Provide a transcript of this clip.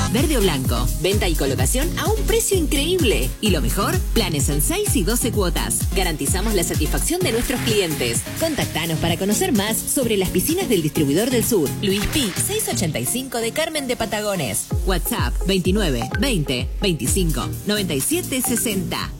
Verde o blanco. Venta y colocación a un precio increíble. Y lo mejor, planes en 6 y 12 cuotas. Garantizamos la satisfacción de nuestros clientes. Contactanos para conocer más sobre las piscinas del Distribuidor del Sur. Luis Pi, 685 de Carmen de Patagones. WhatsApp 29 20 25 97 60.